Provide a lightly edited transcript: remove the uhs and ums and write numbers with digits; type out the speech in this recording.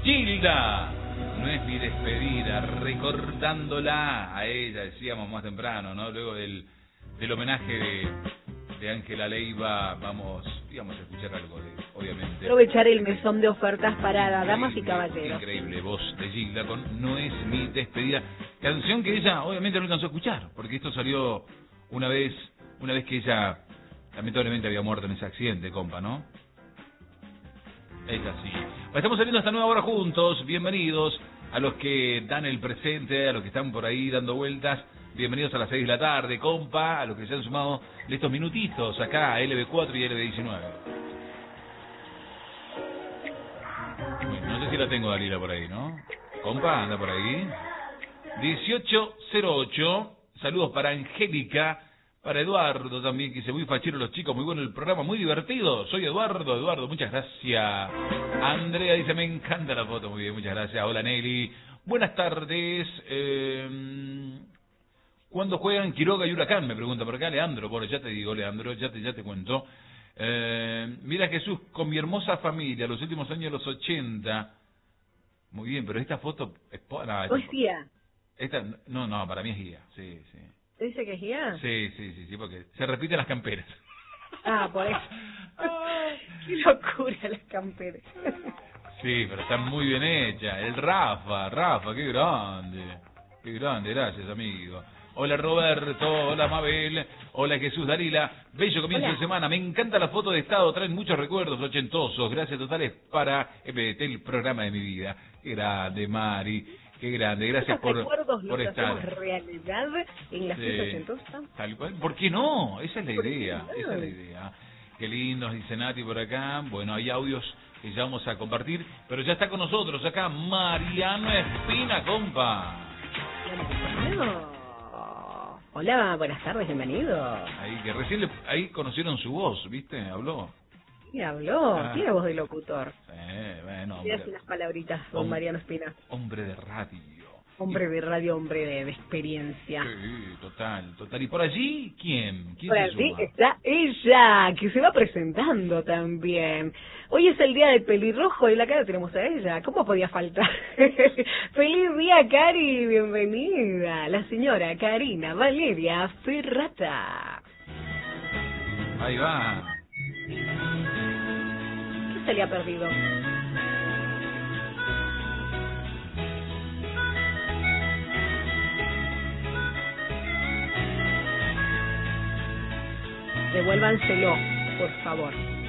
Gilda, no es mi despedida, recordándola a ella, decíamos más temprano, ¿no? Luego del homenaje de Ángela Leiva, íbamos a escuchar algo de, obviamente. Aprovechar el mesón de ofertas para damas y caballeros. Increíble voz de Gilda con No es mi despedida, canción que ella obviamente no alcanzó a escuchar, porque esto salió una vez que ella lamentablemente había muerto en ese accidente, compa, ¿no? Es así. Estamos saliendo esta nueva hora juntos. Bienvenidos a los que dan el presente, a los que están por ahí dando vueltas. Bienvenidos a las 6 de la tarde, compa, a los que se han sumado de estos minutitos acá, LB4 y LB19. No sé si la tengo Dalila por ahí, ¿no? Compa, anda por ahí. 1808. Saludos para Angélica. Para Eduardo también, que dice, muy fachero los chicos, muy bueno el programa, muy divertido. Soy Eduardo, muchas gracias. Andrea dice, me encanta la foto, muy bien, muchas gracias. Hola Nelly, buenas tardes. ¿Cuándo juegan Quiroga y Huracán? Me pregunta por acá Leandro. Bueno, ya te digo, Leandro, ya te cuento. Mira Jesús, con mi hermosa familia, los últimos años de los 80. Muy bien, pero esta foto... ¿Hoy guía? Esta, no, para mí es guía, sí. ¿Te dice que es guía? Sí, porque se repiten las camperas. Ah, por eso. Qué locura las camperas. Sí, pero están muy bien hechas. El Rafa, qué grande, gracias amigo. Hola Roberto, hola Mabel, hola Jesús Dalila, bello comienzo de semana, me encanta la foto de estado, traen muchos recuerdos ochentosos, gracias totales para el programa de mi vida. Qué grande Mari. Qué grande, gracias por estar. Hacemos realidad en las fiestas ochentosas. Tal cual, ¿por qué no? Esa es la idea, Qué lindo, nos dice Nati por acá. Bueno, hay audios que ya vamos a compartir, pero ya está con nosotros acá Mariano Espina, compa. Hola, buenas tardes, bienvenido. Ahí, que recién ahí conocieron su voz, ¿viste? Habló. ¿Qué habló? Tiene voz de locutor. Bueno. Tiene unas palabritas con Mariano Espina. Hombre de radio. Hombre de radio, hombre de experiencia. Sí, total. ¿Y por allí quién? Por allí está ella, que se va presentando también. Hoy es el día del pelirrojo y la cara tenemos a ella. ¿Cómo podía faltar? ¡Feliz día, Cari! Bienvenida. La señora Karina Valeria Ferrata. Ahí va. ¿Qué se le ha perdido? Devuélvanselo, por favor.